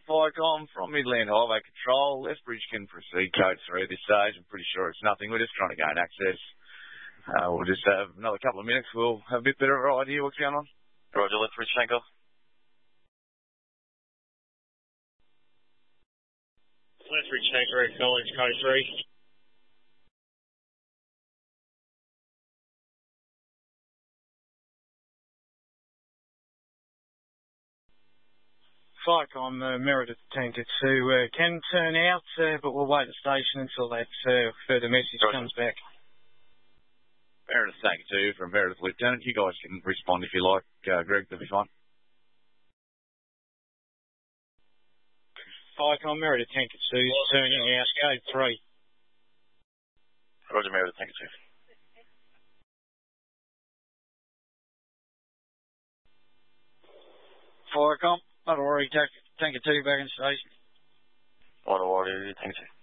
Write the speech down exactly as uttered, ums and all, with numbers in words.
Ficom from Midland Highway Control. Lethbridge can proceed code three at this stage. I'm pretty sure it's nothing. We're just trying to gain access. Uh, we'll just have another couple of minutes. We'll have a bit better idea what's going on. Roger, Lethbridge, tank off. Lethbridge tanker, acknowledge code three. Ficom, uh, Meredith tanker two, uh, can turn out, uh, but we'll wait at the station until that uh, further message Roger. comes back. Meredith tanker two from Meredith Lieutenant. You guys can respond if you like. Uh, Greg, that'll be fine. Ficom, Meredith tanker two, turning out, code three. Roger, Meredith tanker two. Ficom, not a worry, tanker two back in station. Not a worry, tanker two.